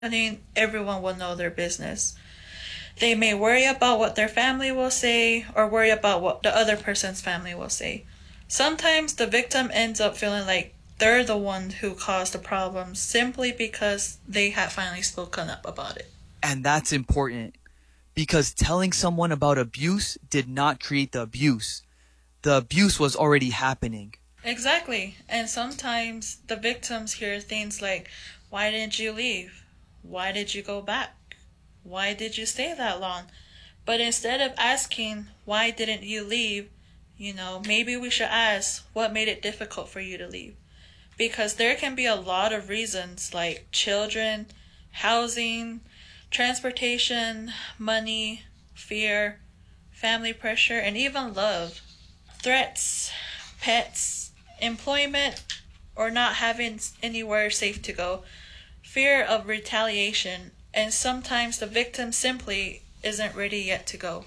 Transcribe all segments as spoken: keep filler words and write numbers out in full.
happening, everyone will know their business. They may worry about what their family will say or worry about what the other person's family will say. Sometimes the victim ends up feeling like they're the one who caused the problem simply because they had finally spoken up about it. And that's important because telling someone about abuse did not create the abuse. The abuse was already happening. Exactly. And sometimes the victims hear things like, why didn't you leave? Why did you go back? Why did you stay that long? But instead of asking, why didn't you leave? You know, maybe we should ask, what made it difficult for you to leave? Because there can be a lot of reasons like children, housing, transportation, money, fear, family pressure, and even love. Threats, pets, employment, or not having anywhere safe to go. Fear of retaliation, and sometimes the victim simply isn't ready yet to go.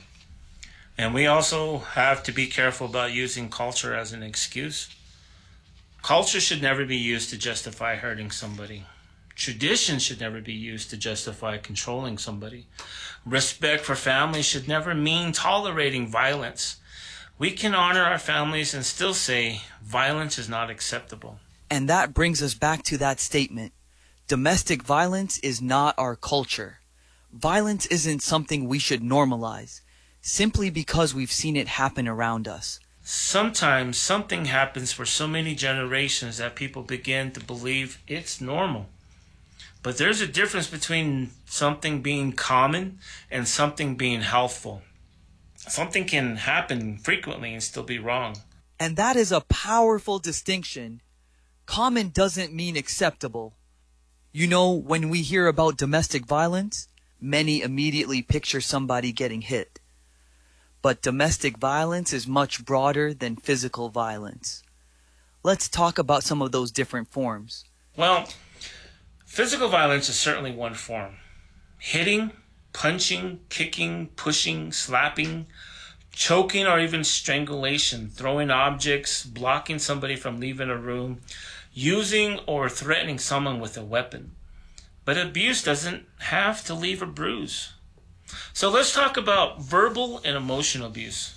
And we also have to be careful about using culture as an excuse. Culture should never be used to justify hurting somebody. Tradition should never be used to justify controlling somebody. Respect for family should never mean tolerating violence. We can honor our families and still say violence is not acceptable. And that brings us back to that statement. Domestic violence is not our culture. Violence isn't something we should normalize, simply because we've seen it happen around us. Sometimes something happens for so many generations that people begin to believe it's normal. But there's a difference between something being common and something being healthful. Something can happen frequently and still be wrong. And that is a powerful distinction. Common doesn't mean acceptable. You know, when we hear about domestic violence, many immediately picture somebody getting hit. But domestic violence is much broader than physical violence. Let's talk about some of those different forms. Well, physical violence is certainly one form. Hitting, punching, kicking, pushing, slapping, choking, or even strangulation, throwing objects, blocking somebody from leaving a room, using or threatening someone with a weapon. But abuse doesn't have to leave a bruise. So let's talk about verbal and emotional abuse.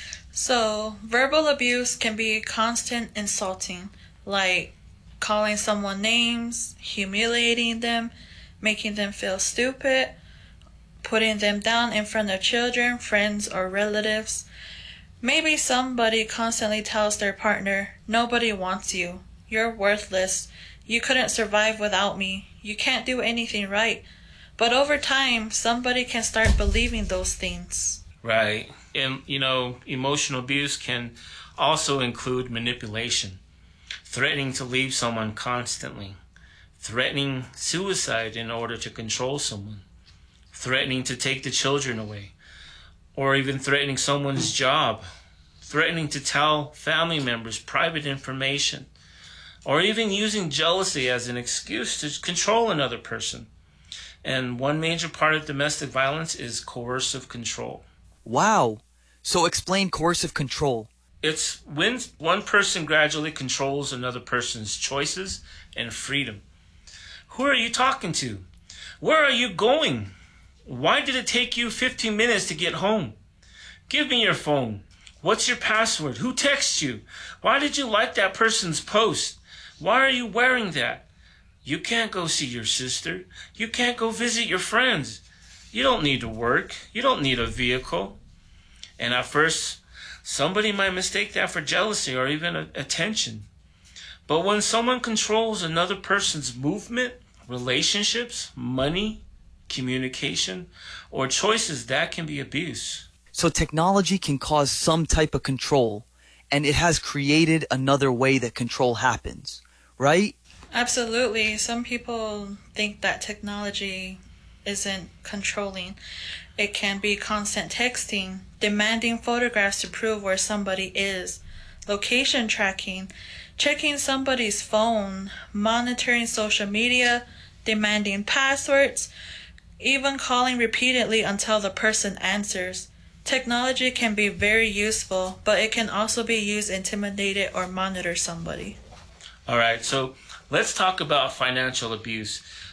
So, verbal abuse can be constant insulting, like calling someone names, humiliating them, making them feel stupid, putting them down in front of children, friends, or relatives. Maybe somebody constantly tells their partner, nobody wants you, you're worthless, you couldn't survive without me, you can't do anything right. But over time, somebody can start believing those things. Right. And, you know, emotional abuse can also include manipulation, threatening to leave someone constantly, threatening suicide in order to control someone, threatening to take the children away, or even threatening someone's job, threatening to tell family members private information, or even using jealousy as an excuse to control another person. And one major part of domestic violence is coercive control. Wow. So explain coercive control. It's when one person gradually controls another person's choices and freedom. Who are you talking to? Where are you going? Why did it take you fifteen minutes to get home? Give me your phone. What's your password? Who texts you? Why did you like that person's post? Why are you wearing that? You can't go see your sister. You can't go visit your friends. You don't need to work. You don't need a vehicle. And at first, somebody might mistake that for jealousy or even a- attention. But when someone controls another person's movement, relationships, money, communication, or choices, that can be abuse. So technology can cause some type of control, and it has created another way that control happens, right? Absolutely. Some people think that technology isn't controlling. It can be constant texting, demanding photographs to prove where somebody is, location tracking, checking somebody's phone, monitoring social media, demanding passwords, even calling repeatedly until the person answers. Technology can be very useful, but it can also be used to intimidate or monitor somebody. All right, so let's talk about financial abuse.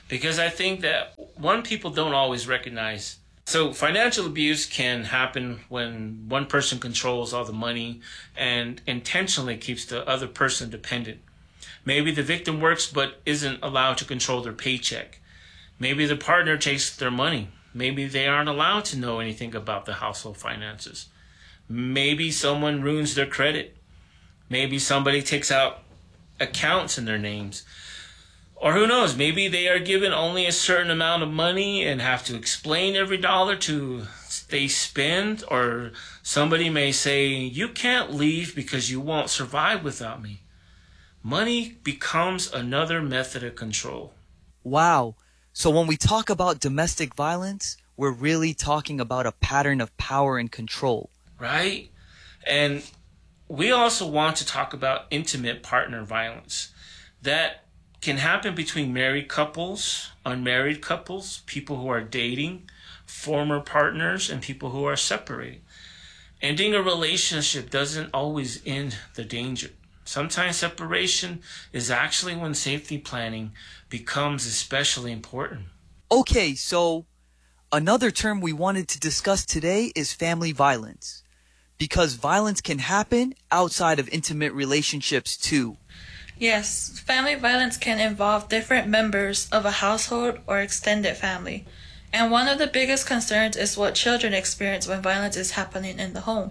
because I think that one, people don't always recognize. So financial abuse can happen when one person controls all the money and intentionally keeps the other person dependent. Maybe the victim works but isn't allowed to control their paycheck. Maybe the partner takes their money. Maybe they aren't allowed to know anything about the household finances. Maybe someone ruins their credit. Maybe somebody takes out accounts in their names. Or who knows, maybe they are given only a certain amount of money and have to explain every dollar to they spend. Or somebody may say, you can't leave because you won't survive without me. Money becomes another method of control. Wow. So when we talk about domestic violence, we're really talking about a pattern of power and control. Right? And we also want to talk about intimate partner violence. That can happen between married couples, unmarried couples, people who are dating, former partners, and people who are separated. Ending a relationship doesn't always end the danger. Sometimes separation is actually when safety planning becomes especially important. Okay, so another term we wanted to discuss today is family violence, because violence can happen outside of intimate relationships too. Yes, family violence can involve different members of a household or extended family. And one of the biggest concerns is what children experience when violence is happening in the home.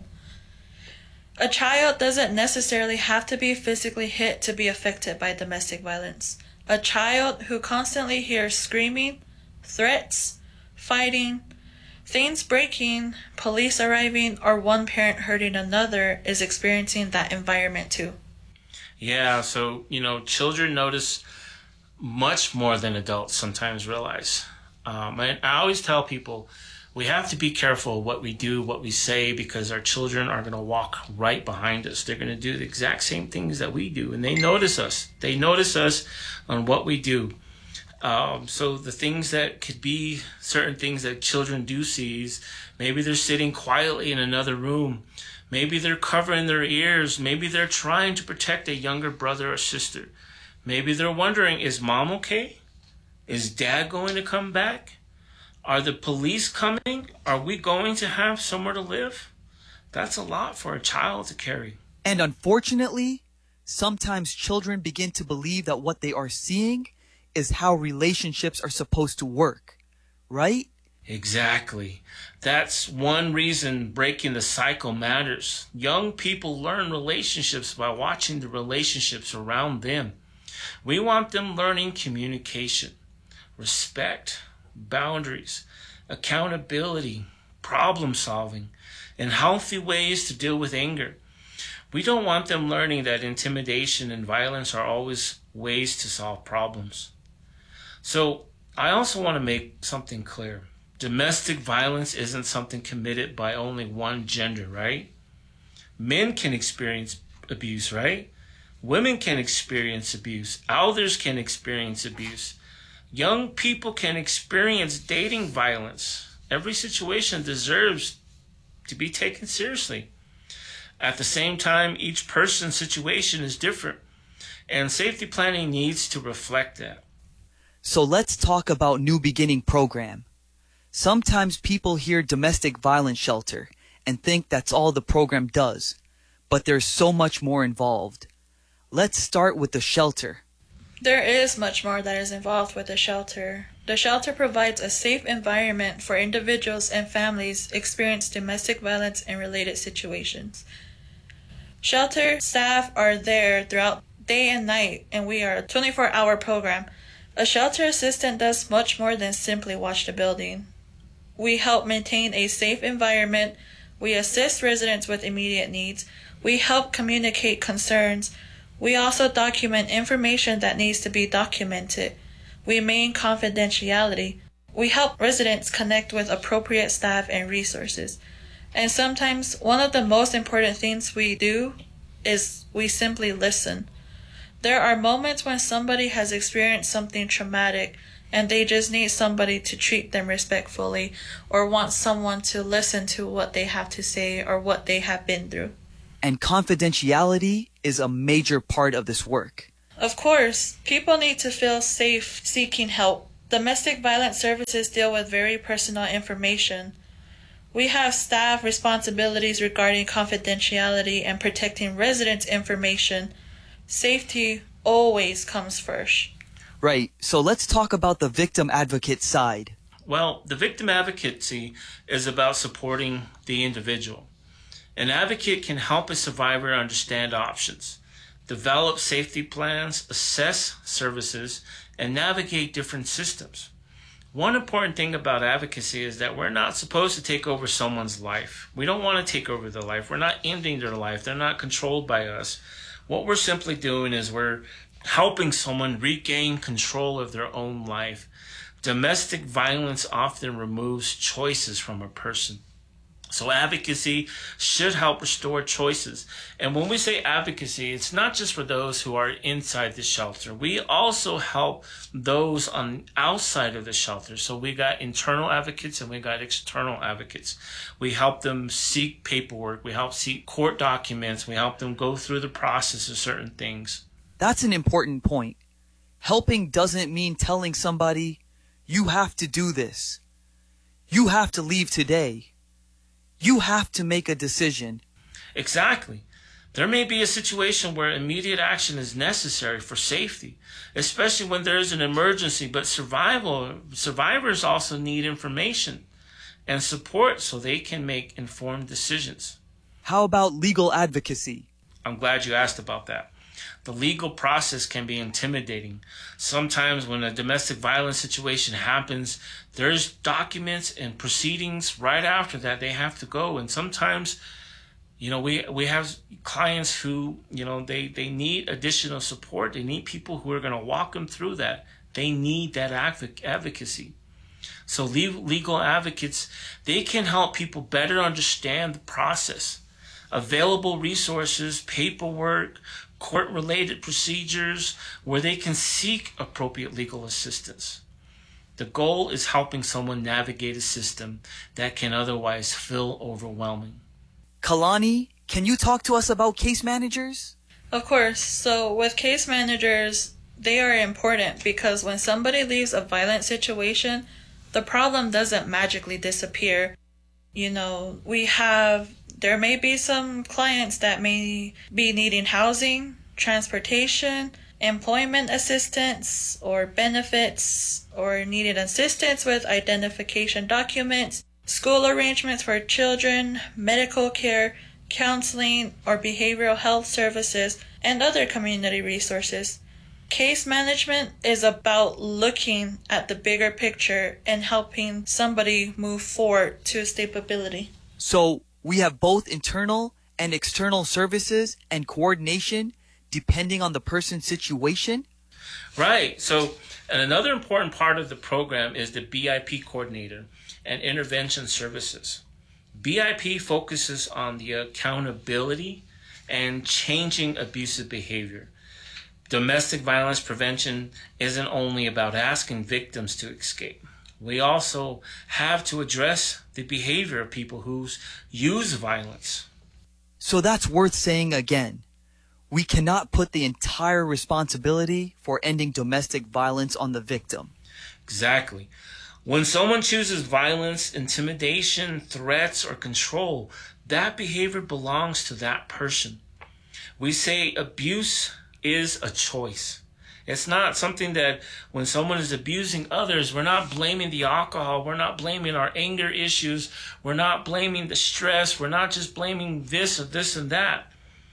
A child doesn't necessarily have to be physically hit to be affected by domestic violence. A child who constantly hears screaming, threats, fighting, things breaking, police arriving, or one parent hurting another is experiencing that environment too. Yeah, so, you know, children notice much more than adults sometimes realize. Um, and I always tell people, we have to be careful what we do, what we say, because our children are going to walk right behind us. They're going to do the exact same things that we do, and they notice us. They notice us on what we do. Um, so the things that could be certain things that children do see is maybe they're sitting quietly in another room. Maybe they're covering their ears. Maybe they're trying to protect a younger brother or sister. Maybe they're wondering, is mom okay? Is dad going to come back? Are the police coming? Are we going to have somewhere to live? That's a lot for a child to carry. And unfortunately, sometimes children begin to believe that what they are seeing is how relationships are supposed to work, right? Exactly. That's one reason breaking the cycle matters. Young people learn relationships by watching the relationships around them. We want them learning communication, respect, boundaries, accountability, problem solving, and healthy ways to deal with anger. We don't want them learning that intimidation and violence are always ways to solve problems. So I also want to make something clear. Domestic violence isn't something committed by only one gender, right? Men can experience abuse, right? Women can experience abuse. Elders can experience abuse. Young people can experience dating violence. Every situation deserves to be taken seriously. At the same time, each person's situation is different, and safety planning needs to reflect that. So let's talk about New Beginning program. Sometimes people hear domestic violence shelter and think that's all the program does, but there's so much more involved. Let's start with the shelter. There is much more that is involved with the shelter. The shelter provides a safe environment for individuals and families experience domestic violence and related situations. Shelter staff are there throughout day and night, and we are a twenty-four hour program. A shelter assistant does much more than simply watch the building. We help maintain a safe environment. We assist residents with immediate needs. We help communicate concerns. We also document information that needs to be documented. We maintain confidentiality. We help residents connect with appropriate staff and resources. And sometimes one of the most important things we do is we simply listen. There are moments when somebody has experienced something traumatic and they just need somebody to treat them respectfully or want someone to listen to what they have to say or what they have been through. And confidentiality is a major part of this work. Of course, people need to feel safe seeking help. The Domestic violence services deal with very personal information. We have staff responsibilities regarding confidentiality and protecting residents' information. Safety always comes first. Right. So let's talk about the victim advocate side. Well, the victim advocacy is about supporting the individual. An advocate can help a survivor understand options, develop safety plans, assess services, and navigate different systems. One important thing about advocacy is that we're not supposed to take over someone's life. We don't want to take over their life. We're not ending their life. They're not controlled by us. What we're simply doing is we're helping someone regain control of their own life. Domestic violence often removes choices from a person. So advocacy should help restore choices. And when we say advocacy, it's not just for those who are inside the shelter. We also help those on outside of the shelter. So we got internal advocates and we got external advocates. We help them seek paperwork. We help seek court documents. We help them go through the process of certain things. That's an important point. Helping doesn't mean telling somebody, you have to do this. You have to leave today. You have to make a decision. Exactly. There may be a situation where immediate action is necessary for safety, especially when there is an emergency, but survival survivors also need information and support so they can make informed decisions. How about legal advocacy? I'm glad you asked about that. The legal process can be intimidating. Sometimes when a domestic violence situation happens, there's documents and proceedings right after that they have to go. And sometimes, you know, we, we have clients who, you know, they, they need additional support. They need people who are going to walk them through that. They need that advoc- advocacy. So legal advocates, they can help people better understand the process. Available resources, paperwork, court-related procedures where they can seek appropriate legal assistance. The goal is helping someone navigate a system that can otherwise feel overwhelming. Kalani, can you talk to us about case managers? Of course. So with case managers, they are important because when somebody leaves a violent situation, the problem doesn't magically disappear. You know, we have There may be some clients that may be needing housing, transportation, employment assistance, or benefits, or needing assistance with identification documents, school arrangements for children, medical care, counseling, or behavioral health services, and other community resources. Case management is about looking at the bigger picture and helping somebody move forward to stability. So, we have both internal and external services and coordination depending on the person's situation? Right. So, and another important part of the program is the B I P coordinator and intervention services. B I P focuses on the accountability and changing abusive behavior. Domestic violence prevention isn't only about asking victims to escape. We also have to address the behavior of people who use violence. So that's worth saying again. We cannot put the entire responsibility for ending domestic violence on the victim. Exactly. When someone chooses violence, intimidation, threats, or control, that behavior belongs to that person. We say abuse is a choice. It's not something that when someone is abusing others, we're not blaming the alcohol, we're not blaming our anger issues, we're not blaming the stress, we're not just blaming this or this and that.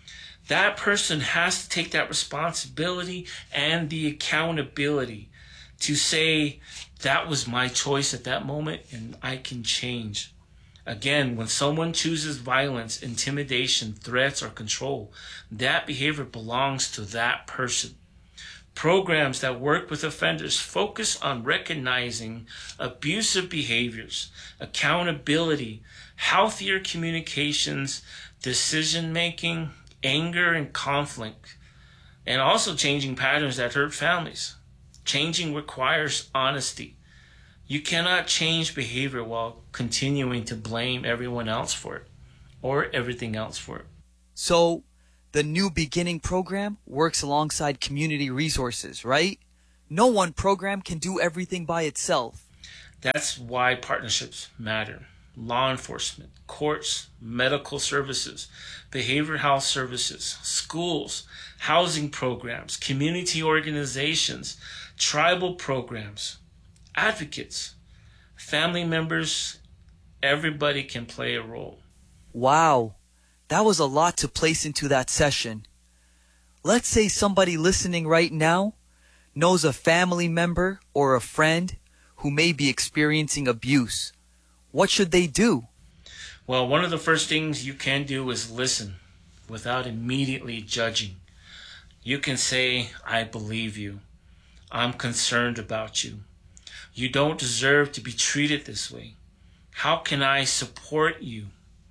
That person has to take that responsibility and the accountability to say, that was my choice at that moment and I can change. Again, when someone chooses violence, intimidation, threats, or control, that behavior belongs to that person. Programs that work with offenders focus on recognizing abusive behaviors, accountability, healthier communications, decision-making, anger and conflict, and also changing patterns that hurt families. Changing requires honesty. You cannot change behavior while continuing to blame everyone else for it or everything else for it. So, the New Beginning program works alongside community resources, right? No one program can do everything by itself. That's why partnerships matter. Law enforcement, courts, medical services, behavioral health services, schools, housing programs, community organizations, tribal programs, advocates, family members, everybody can play a role. Wow, that was a lot to place into that session. Let's say somebody listening right now knows a family member or a friend who may be experiencing abuse. What should they do? Well, one of the first things you can do is listen without immediately judging. You can say, I believe you. I'm concerned about you. You don't deserve to be treated this way. How can I support you?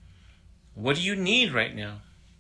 What do you need right now?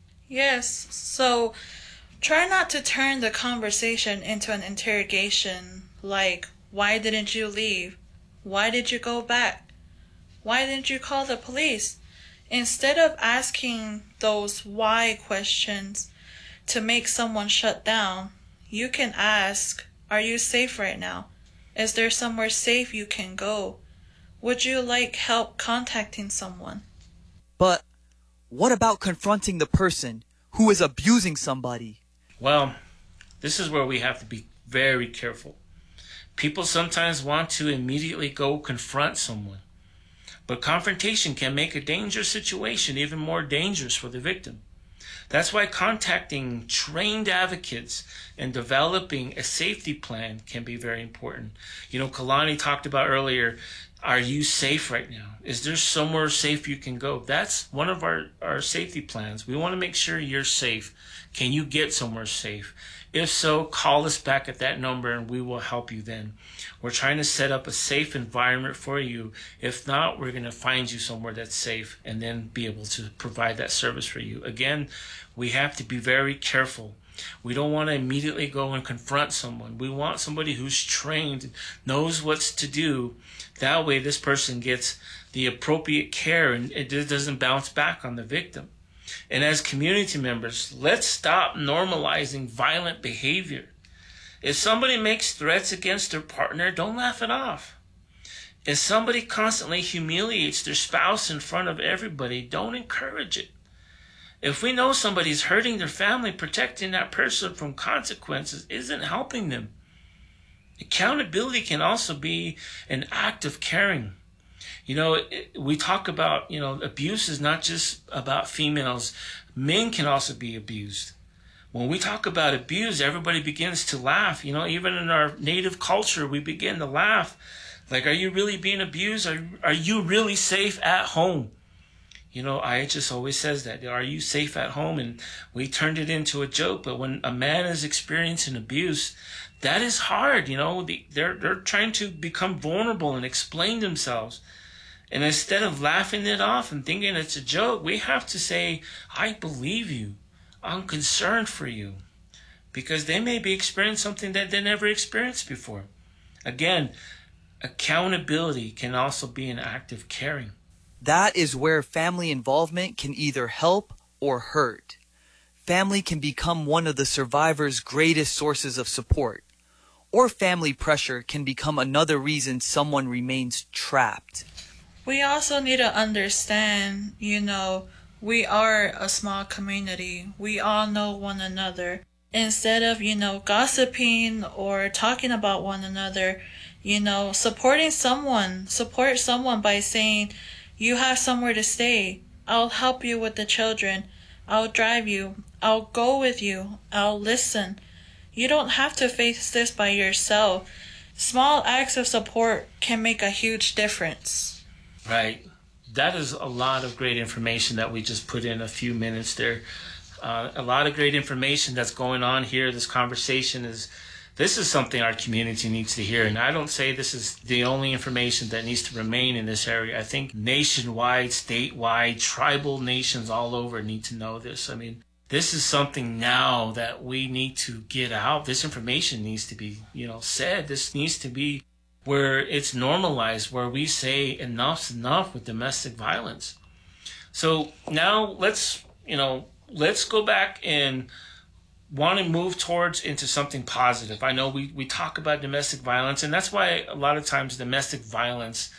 Yes, so try not to turn the conversation into an interrogation like, why didn't you leave? Why did you go back? Why didn't you call the police? Instead of asking those why questions to make someone shut down, you can ask, are you safe right now? Is there somewhere safe you can go? Would you like help contacting someone? But what about confronting the person who is abusing somebody? Well, this is where we have to be very careful. People sometimes want to immediately go confront someone. But confrontation can make a dangerous situation even more dangerous for the victim. That's why contacting trained advocates and developing a safety plan can be very important. You know, Kalani talked about earlier, are you safe right now? Is there somewhere safe you can go? That's one of our, our safety plans. We want to make sure you're safe. Can you get somewhere safe? If so, call us back at that number and we will help you then. We're trying to set up a safe environment for you. If not, we're going to find you somewhere that's safe and then be able to provide that service for you. Again, we have to be very careful. We don't want to immediately go and confront someone. We want somebody who's trained, knows what to do. That way this person gets the appropriate care and it doesn't bounce back on the victim. And as community members, let's stop normalizing violent behavior. If somebody makes threats against their partner, don't laugh it off. If somebody constantly humiliates their spouse in front of everybody, don't encourage it. If we know somebody's hurting their family, protecting that person from consequences isn't helping them. Accountability can also be an act of caring. You know, it, we talk about, you know, abuse is not just about females. Men can also be abused. When we talk about abuse, everybody begins to laugh. You know, even in our native culture, we begin to laugh. Like, are you really being abused? Are, are you really safe at home? You know, I just always says that. Are you safe at home? And we turned it into a joke. But when a man is experiencing abuse, that is hard. You know, they're, they're trying to become vulnerable and explain themselves. And instead of laughing it off and thinking it's a joke, we have to say, I believe you. I'm concerned for you. Because they may be experiencing something that they never experienced before. Again, accountability can also be an act of caring. That is where family involvement can either help or hurt. Family can become one of the survivor's greatest sources of support. Or family pressure can become another reason someone remains trapped. We also need to understand, you know, we are a small community. We all know one another. Instead of, you know, gossiping or talking about one another, you know, supporting someone, support someone by saying, you have somewhere to stay. I'll help you with the children. I'll drive you. I'll go with you. I'll listen. You don't have to face this by yourself. Small acts of support can make a huge difference. Right. That is a lot of great information that we just put in a few minutes there. Uh, a lot of great information that's going on here. This conversation is, this is something our community needs to hear. And I don't say this is the only information that needs to remain in this area. I think nationwide, statewide, tribal nations all over need to know this. I mean, this is something now that we need to get out. This information needs to be, you know, said. This needs to be where it's normalized, where we say enough's enough with domestic violence. So now let's, you know, let's go back and want to move towards into something positive. I know we, we talk about domestic violence, and that's why a lot of times domestic violence